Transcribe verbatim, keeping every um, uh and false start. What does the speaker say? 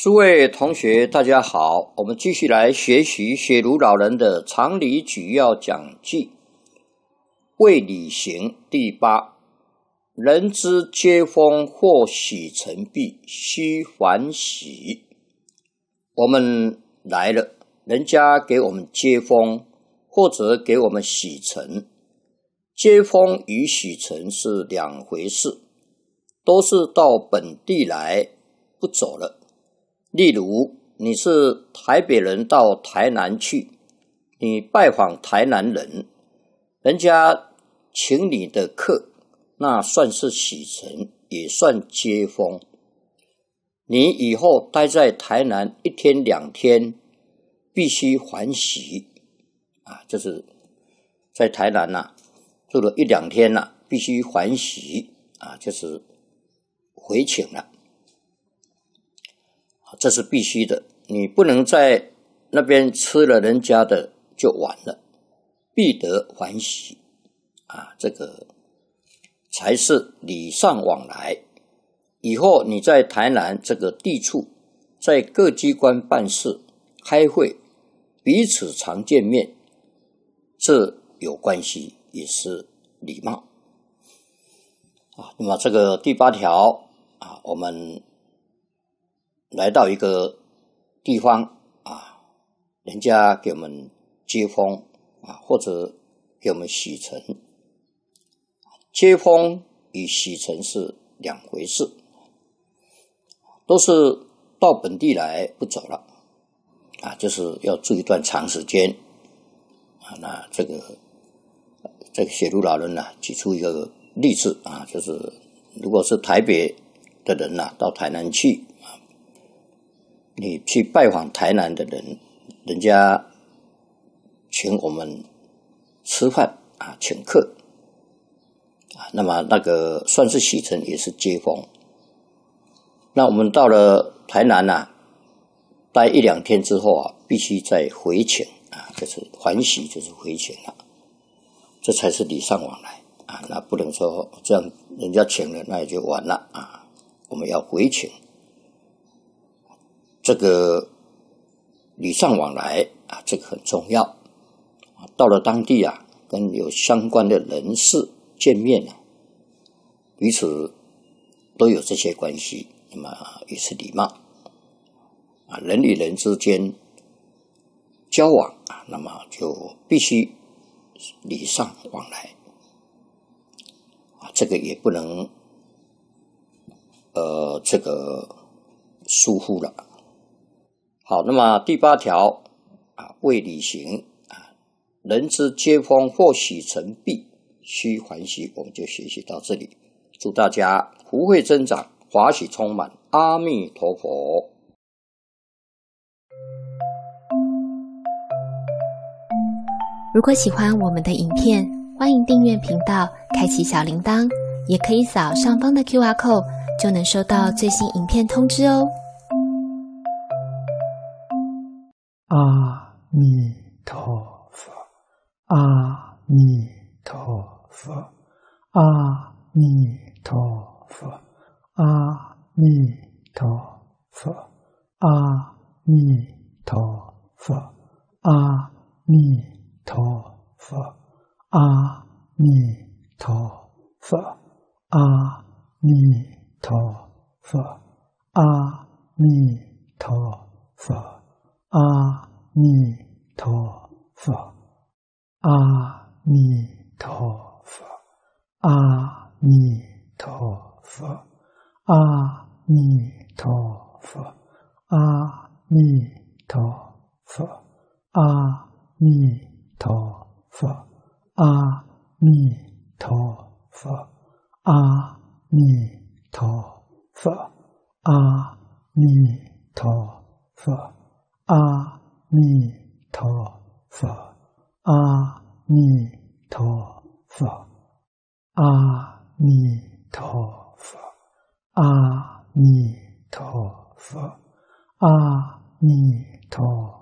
诸位同学，大家好，我们继续来学习雪茹老人的常理举要讲记，未理行第八。人之接风或喜成弊，须还喜。我们来了，人家给我们接风，或者给我们喜成。接风与喜成是两回事，都是到本地来，不走了。例如，你是台北人到台南去，你拜访台南人，人家请你的客，那算是喜成，也算接风。你以后待在台南一天两天，必须还喜啊，就是在台南呐、啊、住了一两天呐、啊，必须还喜啊，就是回请了。这是必须的，你不能在那边吃了人家的就完了，必得还喜啊，这个才是礼尚往来。以后你在台南这个地处，在各机关办事、开会，彼此常见面，这有关系，也是礼貌啊。那么这个第八条啊，我们来到一个地方啊，人家给我们接风啊，或者给我们喜成。接风与喜成是两回事，都是到本地来不走了啊，就是要住一段长时间啊。那这个这个雪茹老人呢、啊，举出一个例子啊，就是如果是台北的人呐、啊，到台南去。你去拜访台南的人，人家请我们吃饭啊，请客啊，那么那个算是喜成，也是接风。那我们到了台南啊，待一两天之后啊，必须再回请啊，就是还喜，就是回请了，这才是礼尚往来啊。那不能说这样人家请了，那也就完了啊，我们要回请。这个礼尚往来啊，这个很重要啊。到了当地啊，跟有相关的人士见面啊，彼此都有这些关系，那么也是礼貌啊。人与人之间交往啊，那么就必须礼尚往来啊，这个也不能呃这个疏忽了。好，那么第八条啊，未理行啊，人之接风或喜成弊，须还喜。我们就学习到这里，祝大家福慧增长，华喜充满，阿弥陀佛。 如果喜欢我们的影片，欢迎订阅频道，开启小铃铛，也可以扫上方的 Q R code， 就能收到最新影片通知哦。 阿弥陀佛，阿弥陀佛，阿弥陀佛，阿弥陀佛，阿弥陀佛，阿弥陀佛，阿弥陀佛，阿弥陀佛，阿弥陀佛。阿弥陀佛，阿弥陀佛，阿弥陀佛，阿弥陀佛，阿弥陀佛，阿弥陀佛，阿弥陀佛，阿弥陀佛，阿弥陀佛。阿弥陀佛，阿弥陀佛，阿弥陀佛，阿弥陀佛，阿弥陀